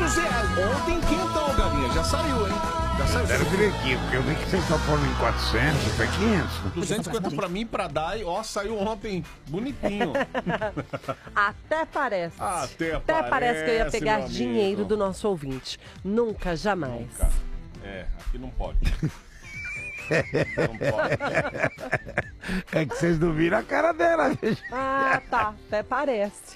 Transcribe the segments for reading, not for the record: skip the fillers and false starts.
R$500. Ontem quentão, galinha. Já saiu, hein? Já saiu. Quero ver aqui, porque eu vi que vocês estão falando em 400, foi 500. 250 pra mim, pra Dai. Ó, saiu ontem. Bonitinho. Até parece. Até parece que eu ia parece, pegar meu dinheiro amigo. do nosso ouvinte. Nunca, jamais. Nunca. Aqui não pode. Não pode. É que vocês não viram a cara dela. Ah, tá. Até parece.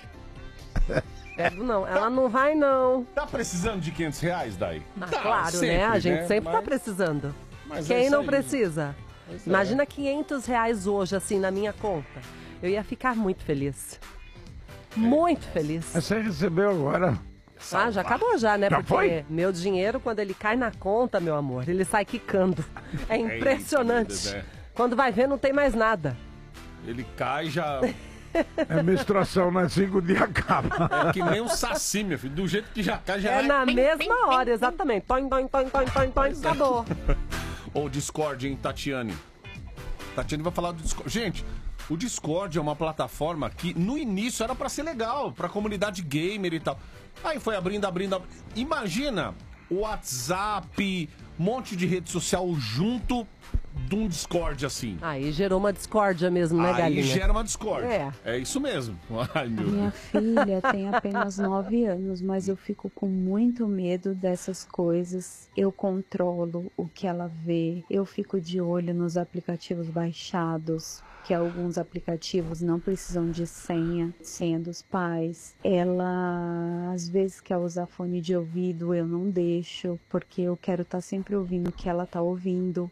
Pego não. Ela não vai, não. Tá precisando de R$500, Dai? Ah, Tá, claro, sempre, né? A gente sempre Mas- tá precisando. mas é Quem isso não aí. precisa? Pois é. Imagina R$500 hoje, assim, na minha conta. Eu ia ficar muito feliz. Muito feliz. Mas você recebeu agora. Ah, já acabou já, né? Já Porque foi? meu dinheiro, quando ele cai na conta, meu amor, ele sai quicando. É impressionante. Eita, né? Quando vai ver, não tem mais nada. Ele cai já. É menstruação, né? 5 dias acaba. É que nem um saci, meu filho. Do jeito que já cai, já É na mesma hora, exatamente. Toim, toim, toim, toim, toim, toim, acabou. Ou Discord, hein, Tatiane? Tatiane vai falar do Discord. Gente, o Discord é uma plataforma que no início era pra ser legal, pra comunidade gamer e tal. Aí foi abrindo. Imagina o WhatsApp, um monte de rede social junto de um Discord assim. Aí gerou uma discórdia mesmo, né, Aí galinha? gera uma Discord. É. É isso mesmo. Ai, meu Minha Deus. filha tem apenas 9 anos, mas eu fico com muito medo dessas coisas. Eu controlo o que ela vê, eu fico de olho nos aplicativos baixados, que alguns aplicativos não precisam de senha dos pais. Ela, às vezes, quer usar fone de ouvido, eu não deixo, porque eu quero estar sempre ouvindo o que ela está ouvindo.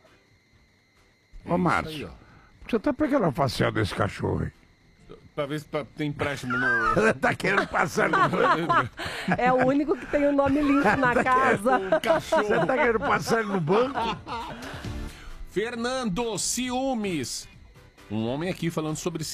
Ô, Márcio, você tá pegando a facial desse cachorro aí? Pra ver se tem empréstimo no... Tá querendo passar no banco? É o único que tem o nome limpo na casa. Você tá querendo passar no banco? Fernando, ciúmes. Um homem aqui falando sobre